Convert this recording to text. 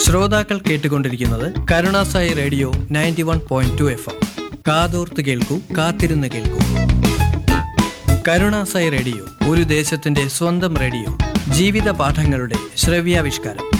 ശ്രോതാക്കൾ കേട്ടുകൊണ്ടിരിക്കുന്നത് Karunasai radio 91.2 FM. കാതോർത്ത് കേൾക്കൂ, കാത്തിരുന്ന് കേൾക്കൂ. കരുണാസായി റേഡിയോ, ഒരു ദേശത്തിന്റെ സ്വന്തം റേഡിയോ. ജീവിത പാഠങ്ങളുടെ ശ്രവ്യാവിഷ്കാരം.